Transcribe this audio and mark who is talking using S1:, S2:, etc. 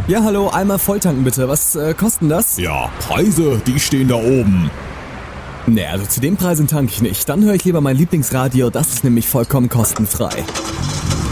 S1: Ja, hallo, einmal volltanken bitte. Was kosten das?
S2: Ja, Preise, die stehen da oben.
S1: Nee, also zu den Preisen tanke ich nicht. Dann höre ich lieber mein Lieblingsradio, das ist nämlich vollkommen kostenfrei.